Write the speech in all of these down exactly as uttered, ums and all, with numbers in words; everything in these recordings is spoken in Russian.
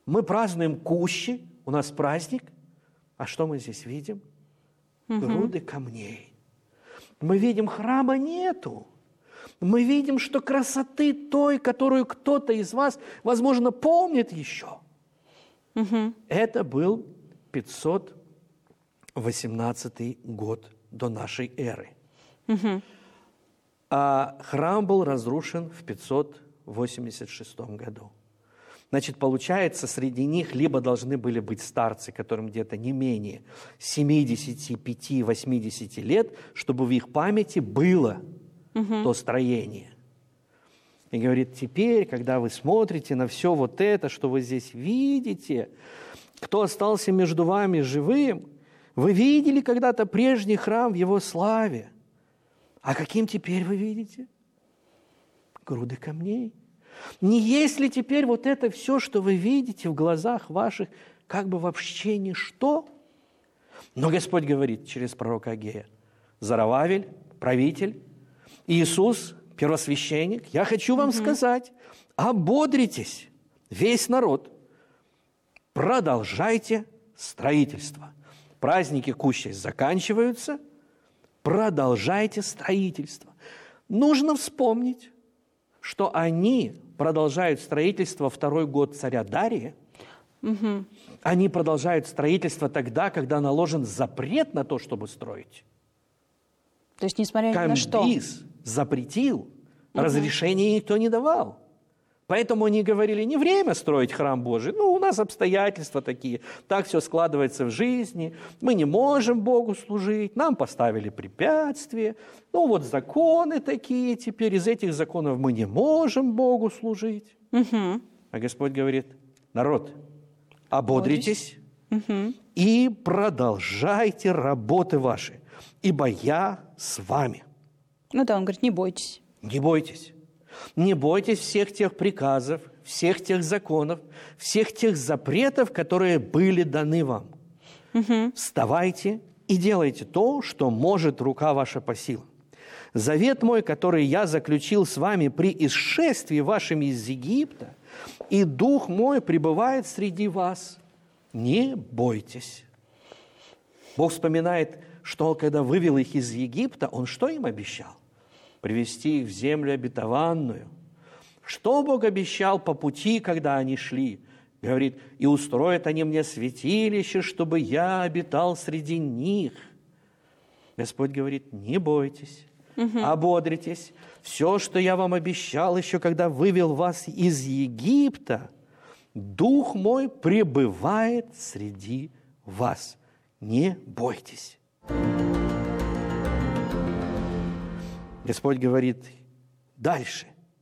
Мы празднуем Кущи, у нас праздник. А что мы здесь видим? Угу. Груды камней. Мы видим, храма нету. Мы видим, что красоты той, которую кто-то из вас, возможно, помнит еще. Угу. Это был пятьсот восемнадцатый год до нашей эры. Угу. А храм был разрушен в пятьсот восемьдесят шестом году. Значит, получается, среди них либо должны были быть старцы, которым где-то не менее семидесяти пяти — восьмидесяти лет, чтобы в их памяти было угу. то строение. И говорит, теперь, когда вы смотрите на все вот это, что вы здесь видите, кто остался между вами живым, вы видели когда-то прежний храм в его славе. А каким теперь вы видите? Груды камней. Не есть ли теперь вот это все, что вы видите в глазах ваших, как бы вообще ничто? Но Господь говорит через пророка Агея: Зарававель, правитель, Иисус, первосвященник, я хочу вам угу. сказать, ободритесь, весь народ, продолжайте строительство. Праздники Кущей заканчиваются, продолжайте строительство. Нужно вспомнить, что они продолжают строительство второй год царя Дария. Угу. Они продолжают строительство тогда, когда наложен запрет на то, чтобы строить. То есть, несмотря ни на что. Камбис запретил, угу. разрешения никто не давал. Поэтому они говорили, не время строить храм Божий. Ну, у нас обстоятельства такие. Так все складывается в жизни. Мы не можем Богу служить. Нам поставили препятствия. Ну, вот законы такие теперь. Из этих законов мы не можем Богу служить. Угу. А Господь говорит, народ, ободритесь угу. и продолжайте работы ваши, ибо я с вами. Ну да, он говорит, не бойтесь. Не бойтесь. Не бойтесь всех тех приказов, всех тех законов, всех тех запретов, которые были даны вам. Угу. Вставайте и делайте то, что может рука ваша по силам. Завет мой, который я заключил с вами при исшествии вашим из Египта, и Дух мой пребывает среди вас. Не бойтесь. Бог вспоминает, что когда вывел их из Египта, Он что им обещал? Привести их в землю обетованную. Что Бог обещал по пути, когда они шли? Говорит, и устроят они мне святилище, чтобы я обитал среди них. Господь говорит, не бойтесь, угу. ободритесь. Все, что я вам обещал еще, когда вывел вас из Египта, Дух мой пребывает среди вас. Не бойтесь. Господь говорит дальше.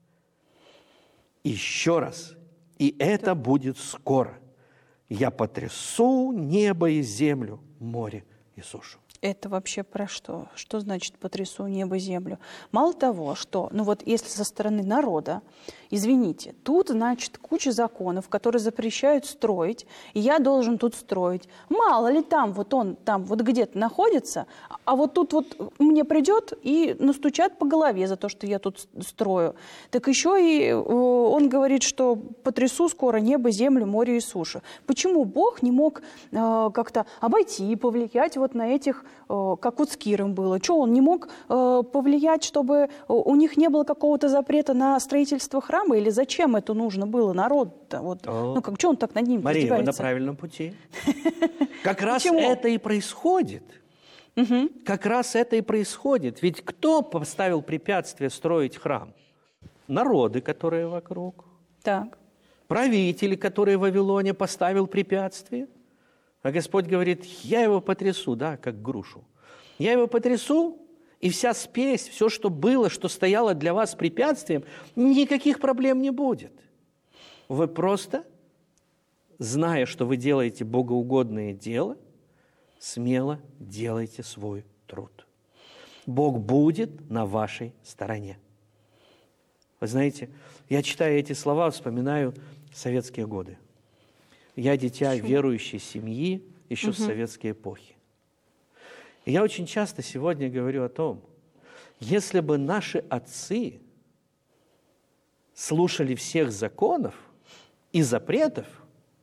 Еще раз. И это будет скоро. Я потрясу небо и землю, море и сушу. Это вообще про что? Что значит потрясу небо и землю? Мало того, что, ну вот если со стороны народа, извините, тут, значит, куча законов, которые запрещают строить, и я должен тут строить. Мало ли там, вот он там вот где-то находится, а вот тут вот мне придет и настучат по голове за то, что я тут строю. Так еще и он говорит, что потрясу скоро небо, землю, море и сушу. Почему Бог не мог э, как-то обойти и повлиять вот на этих, э, как вот с Киром было? Что, он не мог э, повлиять, чтобы у них не было какого-то запрета на строительство храма? Или зачем это нужно было народу-то? Вот, ну, как, что он так над ним Мария, издевается? вы на правильном пути. Как раз это и происходит. Как раз это и происходит. Ведь кто поставил препятствие строить храм? Народы, которые вокруг. Так. Правители, которые в Вавилоне, поставил препятствие. А Господь говорит, я его потрясу, да, как грушу. Я его потрясу, и вся спесь, все, что было, что стояло для вас препятствием, никаких проблем не будет. Вы просто, зная, что вы делаете богоугодное дело, смело делайте свой труд. Бог будет на вашей стороне. Вы знаете, я, читая эти слова, вспоминаю советские годы. Я дитя Почему? верующей семьи еще угу. в советской эпохе. И я очень часто сегодня говорю о том, если бы наши отцы слушали всех законов и запретов,